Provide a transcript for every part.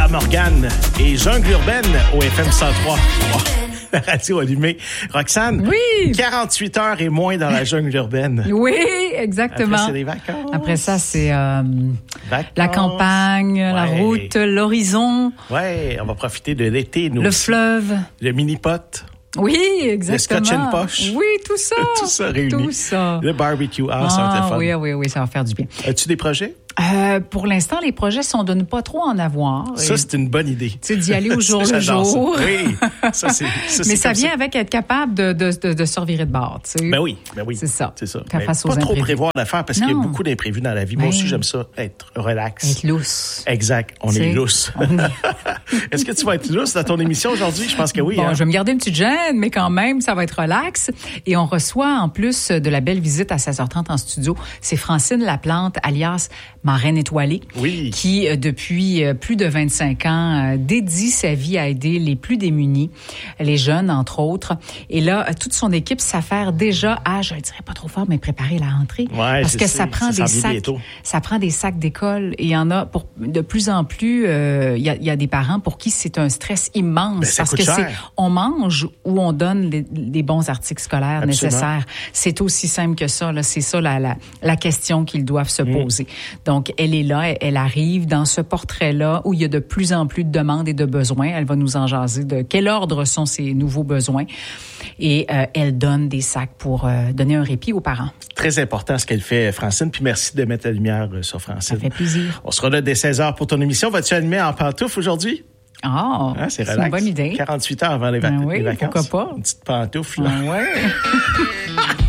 Cynthia Morgan et Jungle Urbaine au FM 103. La radio allumée. Roxane, oui. 48 heures et moins dans la jungle urbaine. Oui, exactement. Après, c'est les vacances. Après ça, c'est la campagne, la route, l'horizon. Ouais, on va profiter de l'été, nous le aussi. Fleuve. Le mini-pot. Oui, exactement. Le scotch and poche. Oui, tout ça. Tout ça réuni. Tout ça. Le barbecue. Ah, ça va être fun. Oui, ça va faire du bien. As-tu des projets? Pour l'instant, les projets sont de ne pas trop en avoir. Ça, c'est une bonne idée. Tu sais, d'y aller au jour le jour. Ça. Oui, ça, c'est mais ça vient avec être capable de se revirer de bord, tu sais. Ben oui. C'est ça. Mais face aux pas trop imprévus. prévoir d'affaires parce qu'il y a beaucoup d'imprévus dans la vie. Moi aussi, j'aime ça, être relax. Être lousse. Exact. On est lousse. Est-ce que tu vas être lousse dans ton émission aujourd'hui? Je pense que oui. Bon, je vais me garder une petite gêne, mais quand même, ça va être relax. Et on reçoit, en plus de la belle visite à 16h30 en studio, c'est Francine Laplante, alias Marraine étoilée, qui, depuis plus de 25 ans, dédie sa vie à aider les plus démunis, les jeunes, entre autres. Et là, toute son équipe s'affaire déjà à, je le dirais pas trop fort, mais préparer la rentrée. Ouais, parce que ça prend des sacs. Ça prend des sacs d'école. Et il y en a de plus en plus, il y a des parents pour qui c'est un stress immense. Parce que on mange ou on donne les bons articles scolaires nécessaires. C'est aussi simple que ça, là. C'est ça la question qu'ils doivent se poser. Donc, elle est là, elle arrive dans ce portrait-là où il y a de plus en plus de demandes et de besoins. Elle va nous en jaser de quel ordre sont ces nouveaux besoins. Et elle donne des sacs pour donner un répit aux parents. Très important ce qu'elle fait, Francine. Puis merci de mettre la lumière sur Francine. Ça fait plaisir. On sera là dès 16h pour ton émission. Vas-tu animer en pantoufles aujourd'hui? Ah, c'est relax. Une bonne idée. 48 heures avant les vacances. Pourquoi pas? Une petite pantoufle. Ouais.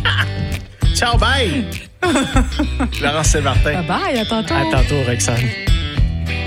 Ciao, bye! Laurence Saint-Martin. Bye, à tantôt. À tantôt, Roxane.